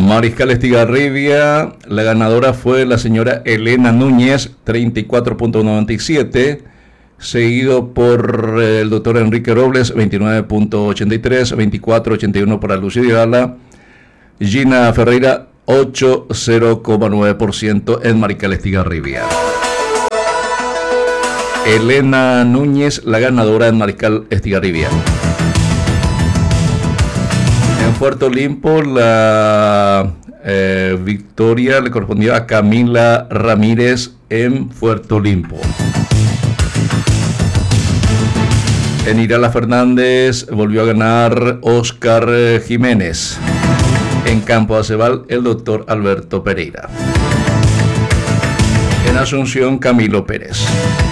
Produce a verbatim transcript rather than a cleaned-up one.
Mariscal Estigarribia, la ganadora fue la señora Elena Núñez, treinta y cuatro punto noventa y siete, seguido por el doctor Enrique Robles, veintinueve punto ochenta y tres, veinticuatro punto ochenta y uno para Lucio Digala, Gina Ferreira, ochenta coma nueve por ciento en Mariscal Estigarribia. Elena Núñez, la ganadora en Mariscal Estigarribia. En Puerto Olimpo, la eh, victoria le correspondió a Camila Ramírez en Puerto Olimpo. En Irala Fernández volvió a ganar Oscar Jiménez. En Campo Acebal, el doctor Alberto Pereira. En Asunción, Camilo Pérez.